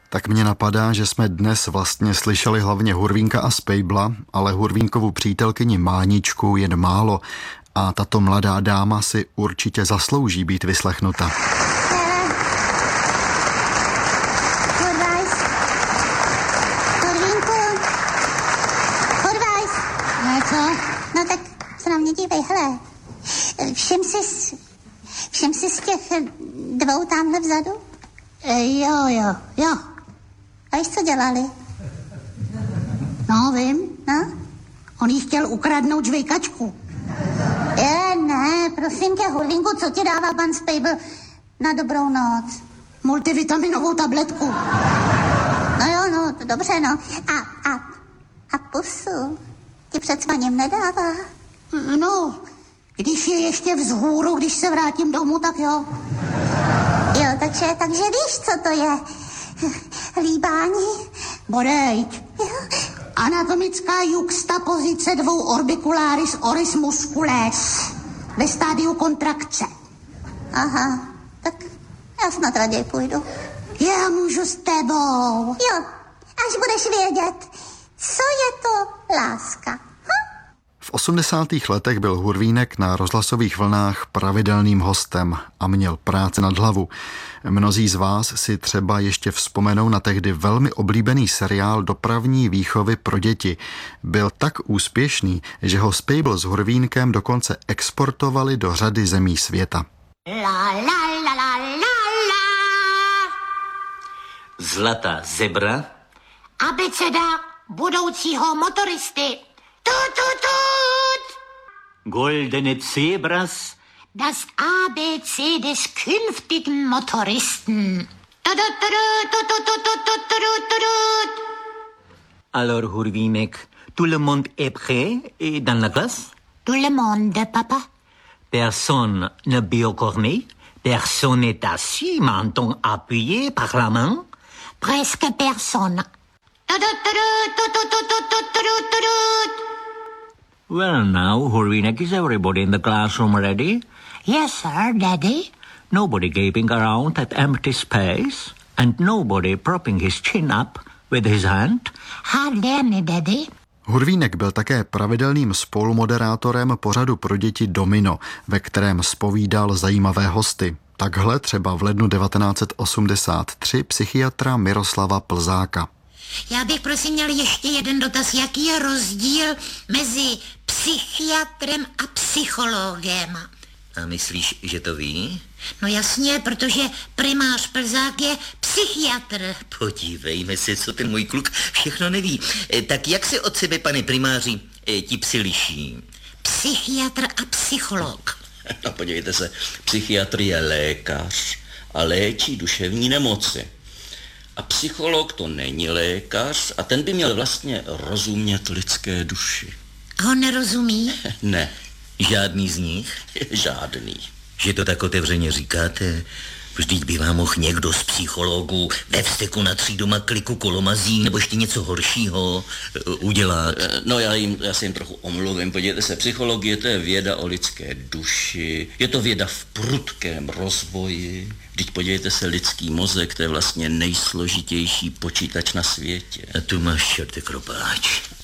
Tak mě napadá, že jsme dnes vlastně slyšeli hlavně Hurvínka a Spejbla, ale Hurvínkovu přítelkyni Máničku jen málo a tato mladá dáma si určitě zaslouží být vyslechnuta. No tak se na mě dívej, hele. Všim si z těch dvou tamhle vzadu? Jo. A víš, co dělali? No, vím. No? On jí chtěl ukradnout žvejkačku. Ne, prosím tě, Hurvínku, co ti dává pan Spejbl na dobrou noc? Multivitaminovou tabletku. No jo, no, to dobře, no. A pusu ti před spaním nedává? No, když je ještě vzhůru, když se vrátím domů, tak jo. Jo, takže víš, co to je? Líbání? Bodejť. Jo. Anatomická juxtapozice dvou orbicularis oris muscules ve stádiu kontrakce. Aha, tak já snad raději půjdu. Já můžu s tebou. Jo, až budeš vědět, co je to láska. V 80. letech byl Hurvínek na rozhlasových vlnách pravidelným hostem a měl práci nad hlavu. Mnozí z vás si třeba ještě vzpomenou na tehdy velmi oblíbený seriál dopravní výchovy pro děti. Byl tak úspěšný, že ho Spejbl s Hurvínkem dokonce exportovali do řady zemí světa. La la la la la la. Zlatá zebra. Abeceda budoucího motoristy. Goldene Zebras. Das ABC des künftigen Motoristen. Alors Hurvínek, tout le monde est prêt et dans la classe? Tout le monde, papa. Personne ne biocorné, personne n'est assis, menton appuyé par la main. Presque personne. Well now, Hurvínek, is everybody in the classroom ready? Yes, sir, Daddy. Nobody gaping around at empty space, and nobody propping his chin up with his hand. Hardly any, Daddy. Hurvínek byl také pravidelným spolumoderátorem pořadu pro děti Domino, ve kterém zpovídal zajímavé hosty. Takhle třeba v lednu 1983 psychiatra Miroslava Plzáka. Já bych prosím měl ještě jeden dotaz. Jaký je rozdíl mezi psychiatrem a psychologem? A myslíš, že to ví? No jasně, protože primář Plzák je psychiatr. Podívejme se, co ten můj kluk všechno neví. Tak jak se od sebe, pane primáři, ti psi liší? Psychiatr a psycholog. No podívejte se, psychiatr je lékař a léčí duševní nemoci. A psycholog to není lékař a ten by měl vlastně rozumět lidské duši. A on nerozumí? Ne. Žádný z nich? Žádný. Že to tak otevřeně říkáte? Vždyť by vám mohl někdo z psychologů ve vzteku na třídu kliku kolomazí nebo ještě něco horšího udělat. No já se jim trochu omluvím. Podívejte se, psychologie to je věda o lidské duši, je to věda v prudkém rozvoji. Vždyť podívejte se, lidský mozek, to je vlastně nejsložitější počítač na světě. A tu máš čerte kropáč.